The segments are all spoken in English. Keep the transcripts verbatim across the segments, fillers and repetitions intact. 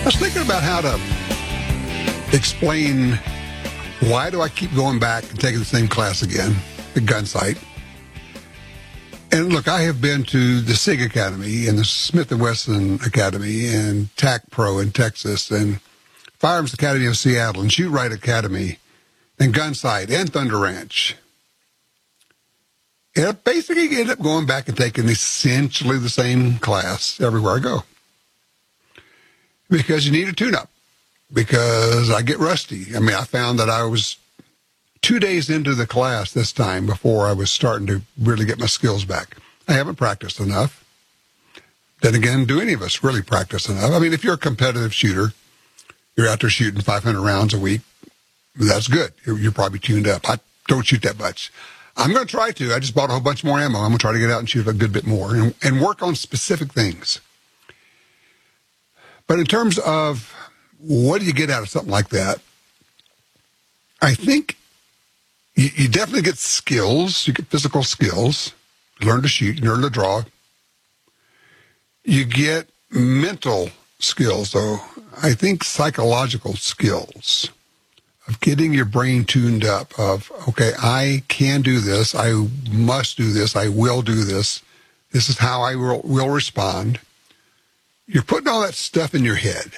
was thinking about how to explain why do I keep going back and taking the same class again, the gun sight. And look, I have been to the SIG Academy and the Smith and Wesson Academy and T A C Pro in Texas and Firearms Academy of Seattle and Shoot Right Academy and Gun Sight and Thunder Ranch. And I basically ended up going back and taking essentially the same class everywhere I go. Because you need a tune-up. Because I get rusty. I mean, I found that I was two days into the class this time before I was starting to really get my skills back. I haven't practiced enough. Then again, do any of us really practice enough? I mean, if you're a competitive shooter, you're out there shooting five hundred rounds a week, that's good. You're, you're probably tuned up. I don't shoot that much. I'm going to try to. I just bought a whole bunch more ammo. I'm going to try to get out and shoot a good bit more and, and work on specific things. But in terms of what do you get out of something like that, I think you, you definitely get skills. You get physical skills. You learn to shoot. You learn to draw. You get mental skills, though. I think psychological skills of getting your brain tuned up of, okay, I can do this. I must do this. I will do this. This is how I will, will respond. You're putting all that stuff in your head.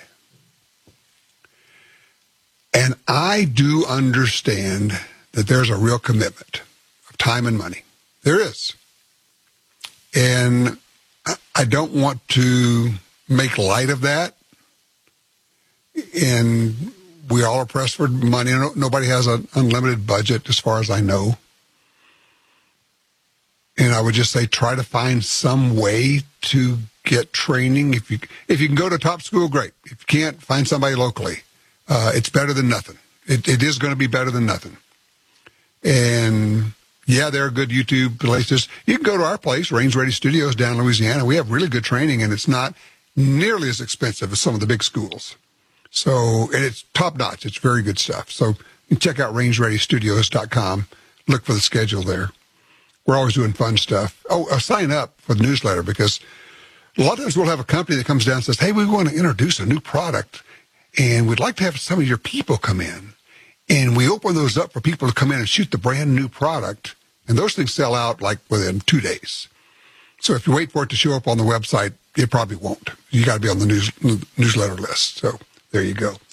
And I do understand that there's a real commitment of time and money. There is. And I don't want to make light of that. And we all are pressed for money. Nobody has an unlimited budget as far as I know. And I would just say try to find some way to get training. If you if you can go to top school, great. If you can't, find somebody locally. Uh, it's better than nothing. It, it is going to be better than nothing. And, yeah, there are good YouTube places. You can go to our place, Range Ready Studios down in Louisiana. We have really good training, and it's not nearly as expensive as some of the big schools. So, and it's top-notch. It's very good stuff. So you can check out range ready studios dot com. Look for the schedule there. We're always doing fun stuff. Oh, uh, sign up for the newsletter because a lot of times we'll have a company that comes down and says, hey, we want to introduce a new product, and we'd like to have some of your people come in. And we open those up for people to come in and shoot the brand new product, and those things sell out like within two days. So if you wait for it to show up on the website, it probably won't. You got to be on the news, newsletter list. So there you go.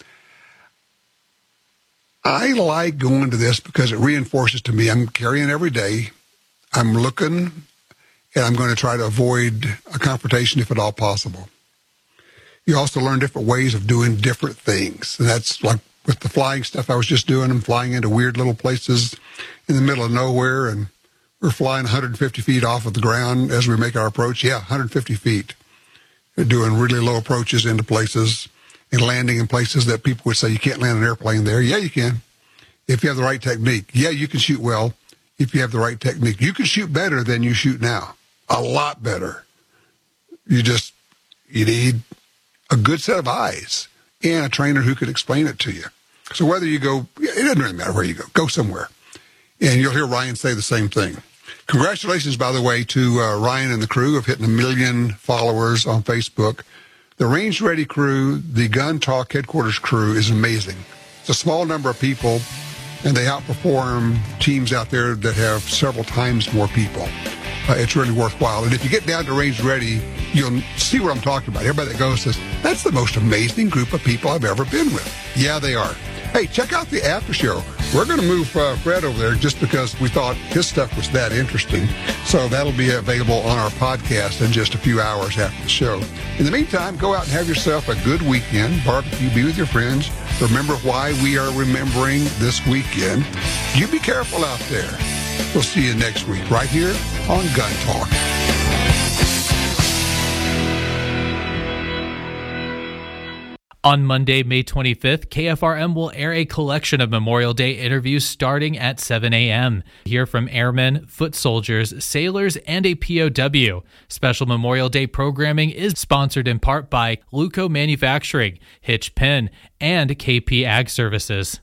I like going to this because it reinforces to me I'm carrying every day. I'm looking, and I'm going to try to avoid a confrontation if at all possible. You also learn different ways of doing different things. And that's like with the flying stuff I was just doing. I'm flying into weird little places in the middle of nowhere, and we're flying one hundred fifty feet off of the ground as we make our approach. Yeah, one hundred fifty feet. We're doing really low approaches into places and landing in places that people would say you can't land an airplane there. Yeah, you can. If you have the right technique. Yeah, you can shoot well if you have the right technique. You can shoot better than you shoot now. A lot better. You just, you need a good set of eyes and a trainer who can explain it to you. So whether you go, it doesn't really matter where you go. Go somewhere. And you'll hear Ryan say the same thing. Congratulations, by the way, to uh, Ryan and the crew of hitting a million followers on Facebook. The Range Ready crew, the Gun Talk headquarters crew is amazing. It's a small number of people, and they outperform teams out there that have several times more people. Uh, it's really worthwhile. And if you get down to Range Ready, you'll see what I'm talking about. Everybody that goes says, that's the most amazing group of people I've ever been with. Yeah, they are. Hey, check out the after show. We're going to move uh, Fred over there just because we thought his stuff was that interesting. So that'll be available on our podcast in just a few hours after the show. In the meantime, go out and have yourself a good weekend. Barbecue, be with your friends. Remember why we are remembering this weekend. You be careful out there. We'll see you next week right here on Gun Talk. On Monday, May twenty-fifth, K F R M will air a collection of Memorial Day interviews starting at seven a.m. Hear from airmen, foot soldiers, sailors, and a P O W. Special Memorial Day programming is sponsored in part by Luco Manufacturing, Hitch Pen, and K P Ag Services.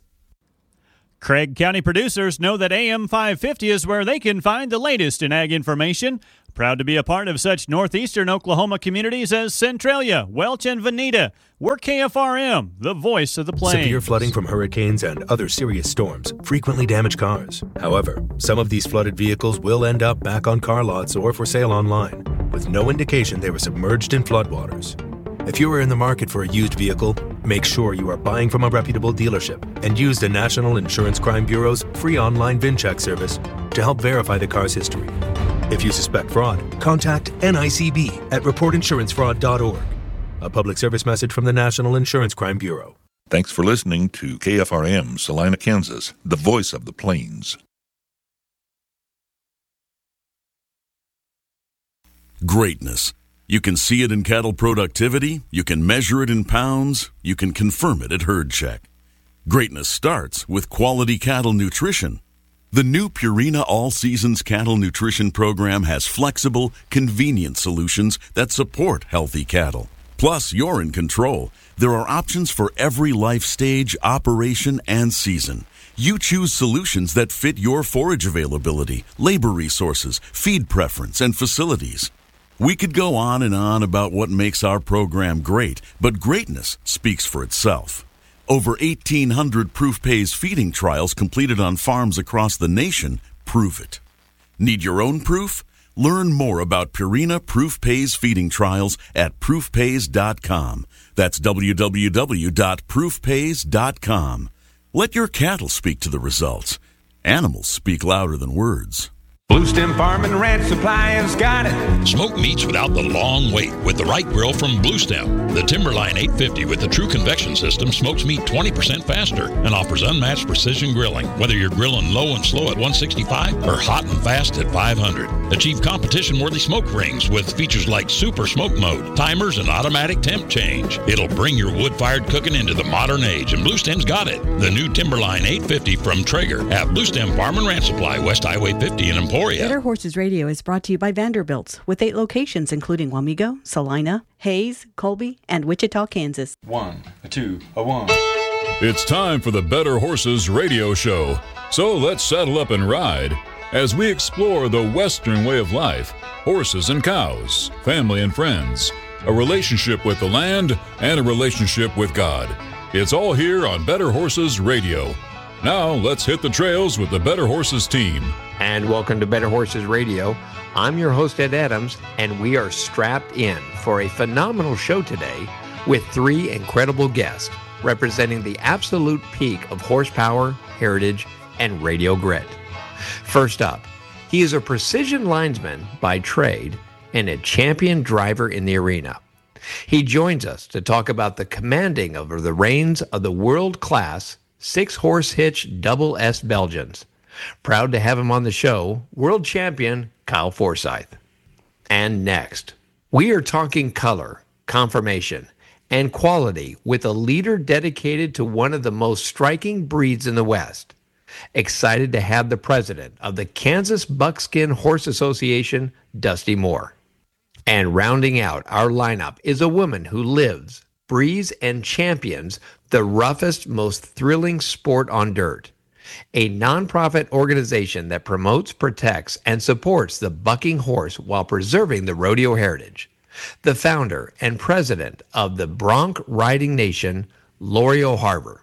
Craig County producers know that A M five fifty is where they can find the latest in ag information. Proud to be a part of such northeastern Oklahoma communities as Centralia, Welch, and Veneta. We're K F R M, the voice of the plains. Severe flooding from hurricanes and other serious storms frequently damage cars. However, some of these flooded vehicles will end up back on car lots or for sale online, with no indication they were submerged in floodwaters. If you are in the market for a used vehicle, make sure you are buying from a reputable dealership and use the National Insurance Crime Bureau's free online VIN check service to help verify the car's history. If you suspect fraud, contact N I C B at report insurance fraud dot org. A public service message from the National Insurance Crime Bureau. Thanks for listening to K F R M, Salina, Kansas, the voice of the plains. Greatness. You can see it in cattle productivity, you can measure it in pounds, you can confirm it at Herd Check. Greatness starts with quality cattle nutrition. The new Purina All Seasons Cattle Nutrition Program has flexible, convenient solutions that support healthy cattle. Plus, you're in control. There are options for every life stage, operation, and season. You choose solutions that fit your forage availability, labor resources, feed preference, and facilities. We could go on and on about what makes our program great, but greatness speaks for itself. Over eighteen hundred Proof Pays feeding trials completed on farms across the nation prove it. Need your own proof? Learn more about Purina Proof Pays feeding trials at proof pays dot com. That's w w w dot proof pays dot com. Let your cattle speak to the results. Animals speak louder than words. Blue Stem Farm and Ranch Supply has got it. Smoke meats without the long wait with the right grill from Blue Stem. The Timberline eight fifty with the true convection system smokes meat twenty percent faster and offers unmatched precision grilling. Whether you're grilling low and slow at one sixty-five or hot and fast at five hundred. Achieve competition-worthy smoke rings with features like Super Smoke Mode, timers, and automatic temp change. It'll bring your wood-fired cooking into the modern age, and Blue Stem's got it. The new Timberline eight fifty from Traeger at Blue Stem Farm and Ranch Supply, West Highway fifty in Emporia. Better Horses Radio is brought to you by Vanderbilt's, with eight locations including Wamego, Salina, Hayes, Colby, and Wichita, Kansas. One, a two, a one. It's time for the Better Horses Radio Show. So let's saddle up and ride as we explore the Western way of life, horses and cows, family and friends, a relationship with the land, and a relationship with God. It's all here on Better Horses Radio. Now let's hit the trails with the Better Horses team. And welcome to Better Horses Radio. I'm your host, Ed Adams, and we are strapped in for a phenomenal show today with three incredible guests representing the absolute peak of horsepower, heritage, and radio grit. First up, he is a precision linesman by trade and a champion driver in the arena. He joins us to talk about the commanding of the reins of the world-class six-horse hitch Double S Belgians. Proud to have him on the show, world champion Kyle Forsyth. And next, we are talking color, conformation, and quality with a leader dedicated to one of the most striking breeds in the West. Excited to have the president of the Kansas Buckskin Horse Association, Dusty Moore. And rounding out our lineup is a woman who lives, breathes, and champions the roughest, most thrilling sport on dirt. A nonprofit organization that promotes, protects, and supports the bucking horse while preserving the rodeo heritage. The founder and president of the Bronc Riding Nation, Lori O'Harver.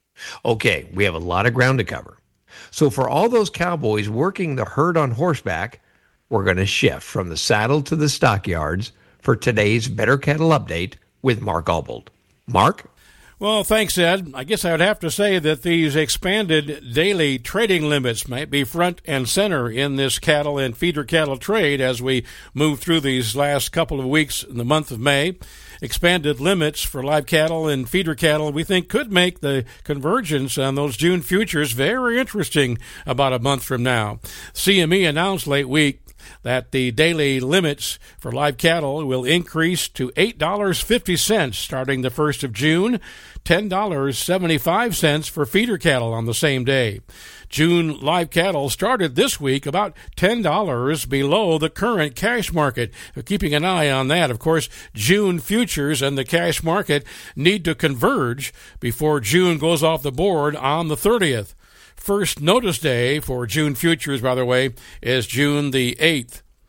Okay, we have a lot of ground to cover. So for all those cowboys working the herd on horseback, we're going to shift from the saddle to the stockyards for today's Better Cattle Update with Mark Albold. Mark? Well, thanks, Ed. I guess I would have to say that these expanded daily trading limits might be front and center in this cattle and feeder cattle trade as we move through these last couple of weeks in the month of May. Expanded limits for live cattle and feeder cattle, we think, could make the convergence on those June futures very interesting about a month from now. C M E announced late week that the daily limits for live cattle will increase to eight dollars and fifty cents starting the first of June, ten dollars and seventy-five cents for feeder cattle on the same day. June live cattle started this week about ten dollars below the current cash market. Keeping an eye on that. Of course, June futures and the cash market need to converge before June goes off the board on the thirtieth. First notice day for June futures, by the way, is June the eighth.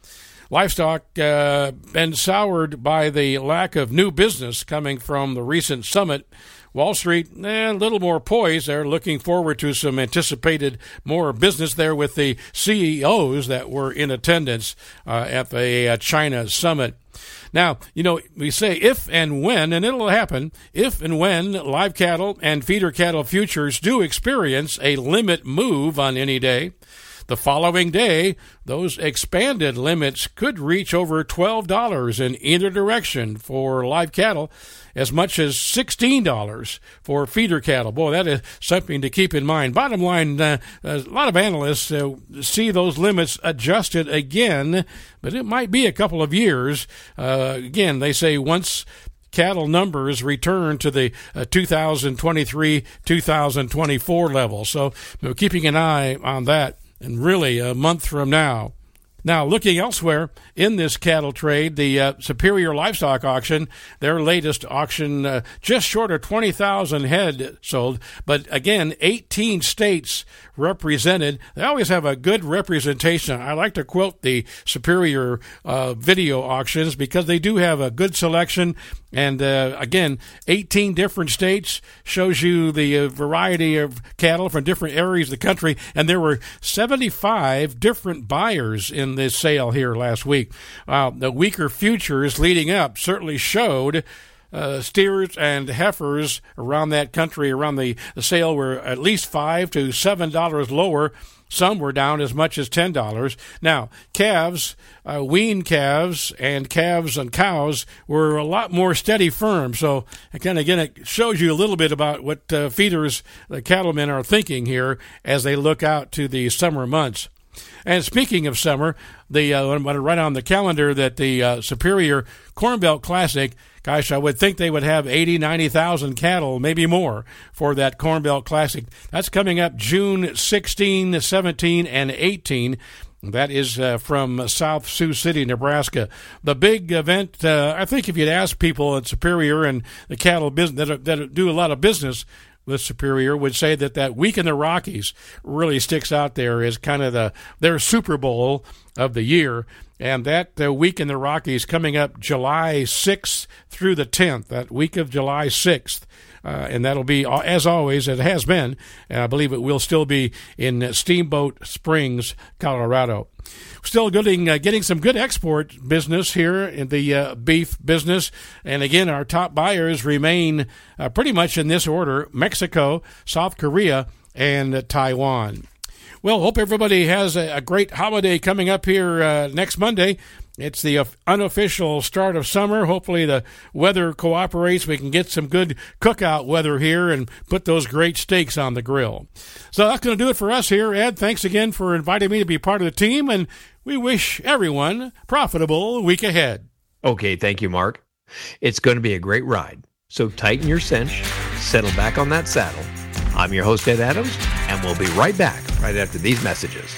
Livestock uh, been soured by the lack of new business coming from the recent summit. Wall Street, eh, a little more poised. They're looking forward to some anticipated more business there with the C E Os that were in attendance uh, at the uh, China summit. Now, you know, we say if and when, and it'll happen, if and when live cattle and feeder cattle futures do experience a limit move on any day, the following day, those expanded limits could reach over twelve dollars in either direction for live cattle, as much as sixteen dollars for feeder cattle. Boy, that is something to keep in mind. Bottom line, uh, a lot of analysts uh, see those limits adjusted again, but it might be a couple of years. Uh, again, they say once cattle numbers return to the uh, two thousand twenty-three two thousand twenty-four level. So we're keeping an eye on that. And really, a month from now. Now, looking elsewhere in this cattle trade, the uh, Superior Livestock Auction, their latest auction, uh, just short of twenty thousand head sold. But again, eighteen states represented. They always have a good representation. I like to quote the Superior uh, video auctions because they do have a good selection. And uh, again, eighteen different states shows you the uh, variety of cattle from different areas of the country. And there were seventy-five different buyers in this sale here last week. Uh, the weaker futures leading up certainly showed uh, steers and heifers around that country, around the, the sale, were at least five to seven dollars lower. Some were down as much as ten dollars. Now, calves, uh, weaned calves, and calves and cows were a lot more steady firm. So, again, again, it shows you a little bit about what uh, feeders, the cattlemen, are thinking here as they look out to the summer months. And speaking of summer, the uh, I'm going to write on the calendar that the uh, Superior Corn Belt Classic, gosh, I would think they would have eighty, ninety thousand cattle, maybe more, for that Corn Belt Classic. That's coming up June sixteenth, seventeenth, and eighteenth. That is uh, from South Sioux City, Nebraska. The big event, uh, I think if you'd ask people at Superior and the cattle business that, that do a lot of business with Superior, would say that that week in the Rockies really sticks out there as kind of the their Super Bowl of the year. And that uh, week in the Rockies coming up July sixth through the tenth, that week of July sixth. Uh, and that'll be, as always, it has been, and I believe it will still be in Steamboat Springs, Colorado. Still getting, uh, getting some good export business here in the uh, beef business. And again, our top buyers remain uh, pretty much in this order: Mexico, South Korea, and uh, Taiwan. Well, hope everybody has a, a great holiday coming up here uh, next Monday. It's the unofficial start of summer. Hopefully the weather cooperates. We can get some good cookout weather here and put those great steaks on the grill. So that's going to do it for us here. Ed, thanks again for inviting me to be part of the team, and we wish everyone a profitable week ahead. Okay, thank you, Mark. It's going to be a great ride. So tighten your cinch, settle back on that saddle. I'm your host, Ed Adams, and we'll be right back right after these messages.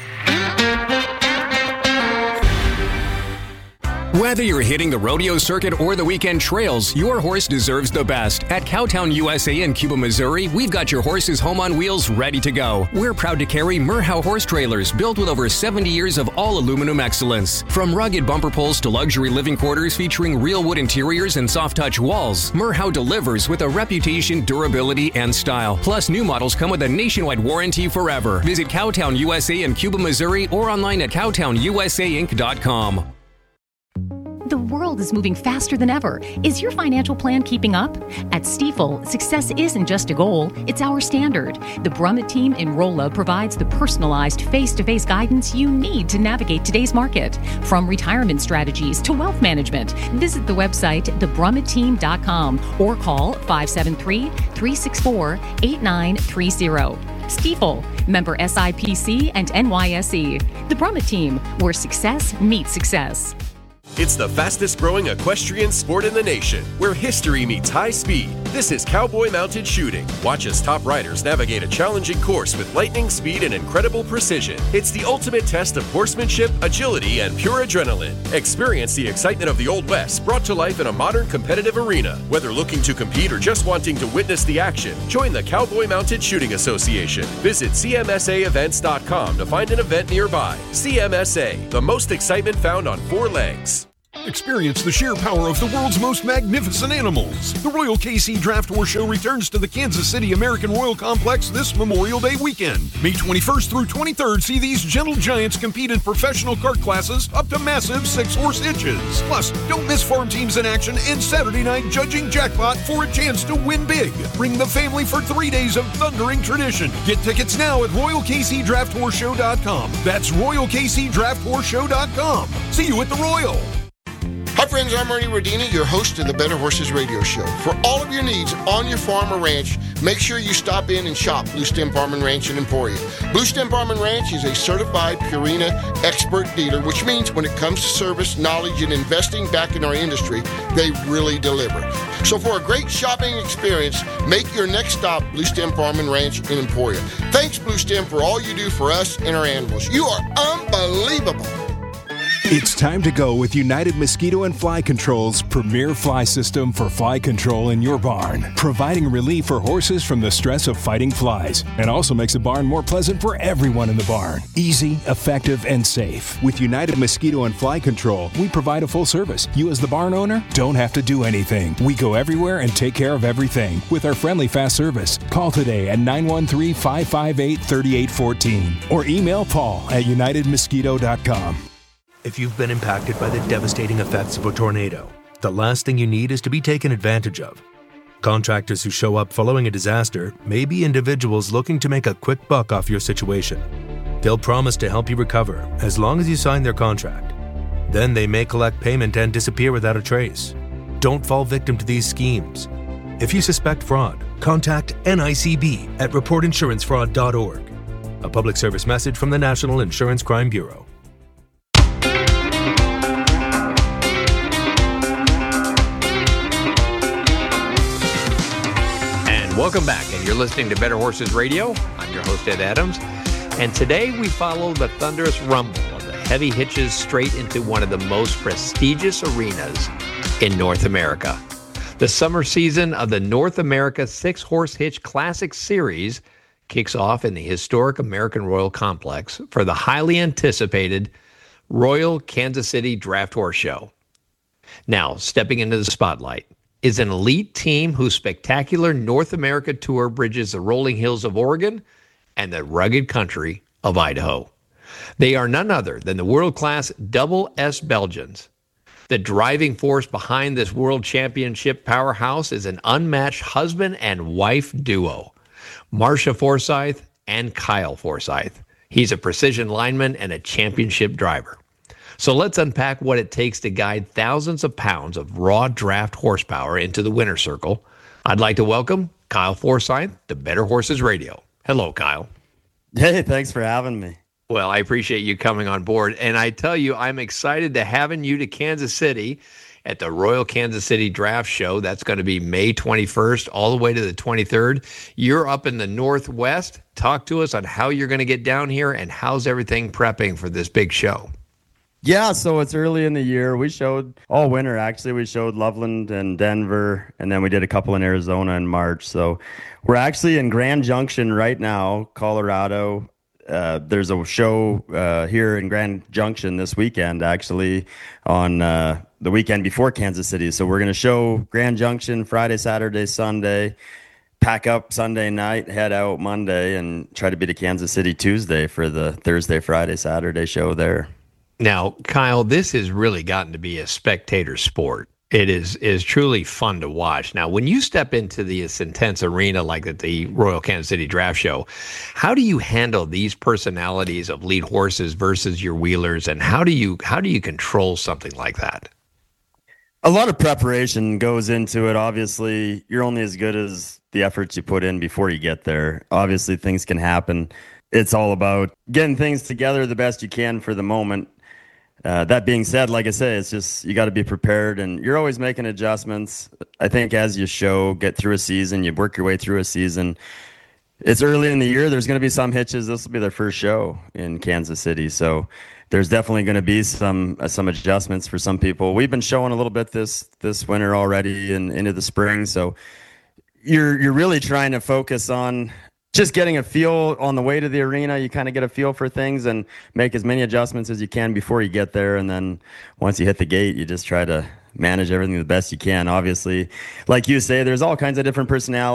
Whether you're hitting the rodeo circuit or the weekend trails, your horse deserves the best. At Cowtown U S A in Cuba, Missouri, we've got your horse's home on wheels ready to go. We're proud to carry Merhow horse trailers built with over seventy years of all aluminum excellence. From rugged bumper poles to luxury living quarters featuring real wood interiors and soft touch walls, Merhow delivers with a reputation, durability, and style. Plus, new models come with a nationwide warranty forever. Visit Cowtown U S A in Cuba, Missouri, or online at cowtown u s a inc dot com. The world is moving faster than ever. Is your financial plan keeping up? At Stifel, success isn't just a goal, it's our standard. The Brummett team in Rolla provides the personalized face-to-face guidance you need to navigate today's market. From retirement strategies to wealth management, visit the website the brummett team dot com or call five seven three, three six four, eight nine three zero. Stifel, member S I P C and N Y S E. The Brummett team, where success meets success. It's the fastest growing equestrian sport in the nation, where history meets high speed. This is Cowboy Mounted Shooting. Watch as top riders navigate a challenging course with lightning speed and incredible precision. It's the ultimate test of horsemanship, agility, and pure adrenaline. Experience the excitement of the Old West brought to life in a modern competitive arena. Whether looking to compete or just wanting to witness the action, join the Cowboy Mounted Shooting Association. Visit C M S A events dot com to find an event nearby. C M S A, the most excitement found on four legs. Experience the sheer power of the world's most magnificent animals. The Royal K C Draft Horse Show returns to the Kansas City American Royal Complex this Memorial Day weekend. May twenty-first through twenty-third, see these gentle giants compete in professional cart classes up to massive six-horse hitches. Plus, don't miss farm teams in action and Saturday night judging jackpot for a chance to win big. Bring the family for three days of thundering tradition. Get tickets now at royal k c draft horse show dot com. That's royal k c draft horse show dot com. See you at the Royal. Hi friends, I'm Ernie Rodini, your host of the Better Horses Radio Show. For all of your needs on your farm or ranch, make sure you stop in and shop Blue Stem Farm and Ranch in Emporia. Blue Stem Farm and Ranch is a certified Purina expert dealer, which means when it comes to service, knowledge, and investing back in our industry, they really deliver. So for a great shopping experience, make your next stop Blue Stem Farm and Ranch in Emporia. Thanks, Blue Stem, for all you do for us and our animals. You are unbelievable. It's time to go with United Mosquito and Fly Control's premier fly system for fly control in your barn, providing relief for horses from the stress of fighting flies, and also makes the barn more pleasant for everyone in the barn. Easy, effective, and safe. With United Mosquito and Fly Control, we provide a full service. You as the barn owner don't have to do anything. We go everywhere and take care of everything with our friendly fast service. Call today at nine one three, five five eight, three eight one four or email Paul at united mosquito dot com. If you've been impacted by the devastating effects of a tornado, the last thing you need is to be taken advantage of. Contractors who show up following a disaster may be individuals looking to make a quick buck off your situation. They'll promise to help you recover as long as you sign their contract. Then they may collect payment and disappear without a trace. Don't fall victim to these schemes. If you suspect fraud, contact N I C B at report insurance fraud dot org. A public service message from the National Insurance Crime Bureau. Welcome back, and you're listening to Better Horses Radio. I'm your host, Ed Adams, and today we follow the thunderous rumble of the heavy hitches straight into one of the most prestigious arenas in North America. The summer season of the North America Six-Horse Hitch Classic Series kicks off in the historic American Royal Complex for the highly anticipated Royal Kansas City Draft Horse Show. Now, stepping into the spotlight is an elite team whose spectacular North America tour bridges the rolling hills of Oregon and the rugged country of Idaho. They are none other than the world-class Double S Belgians. The driving force behind this world championship powerhouse is an unmatched husband and wife duo, Marcia Forsyth and Kyle Forsyth. He's a precision lineman and a championship driver. So let's unpack what it takes to guide thousands of pounds of raw draft horsepower into the winner's circle. I'd like to welcome Kyle Forsyth to Better Horses Radio. Hello, Kyle. Hey, thanks for having me. Well, I appreciate you coming on board. And I tell you, I'm excited to having you to Kansas City at the Royal Kansas City Draft Show. That's going to be May twenty-first all the way to the twenty-third. You're up in the Northwest. Talk to us on how you're going to get down here and how's everything prepping for this big show. Yeah, so it's early in the year. We showed all winter, actually. We showed Loveland and Denver, and then we did a couple in Arizona in March. So we're actually in Grand Junction right now, Colorado. Uh, there's a show uh, here in Grand Junction this weekend, actually, on uh, the weekend before Kansas City. So we're going to show Grand Junction Friday, Saturday, Sunday, pack up Sunday night, head out Monday, and try to be to Kansas City Tuesday for the Thursday, Friday, Saturday show there. Now, Kyle, this has really gotten to be a spectator sport. It is is truly fun to watch. Now, when you step into this intense arena like at the Royal Kansas City Draft Show, how do you handle these personalities of lead horses versus your wheelers, and how do you how do you control something like that? A lot of preparation goes into it. Obviously, you're only as good as the efforts you put in before you get there. Obviously, things can happen. It's all about getting things together the best you can for the moment. Uh, that being said, like I say, it's just you got to be prepared, and you're always making adjustments. I think as you show, get through a season, you work your way through a season. It's early in the year. There's going to be some hitches. This will be their first show in Kansas City, so there's definitely going to be some uh, some adjustments for some people. We've been showing a little bit this this winter already and into the spring, so you're you're really trying to focus on just getting a feel on the way to the arena. You kind of get a feel for things and make as many adjustments as you can before you get there. And then once you hit the gate, you just try to manage everything the best you can. Obviously, like you say, there's all kinds of different personalities.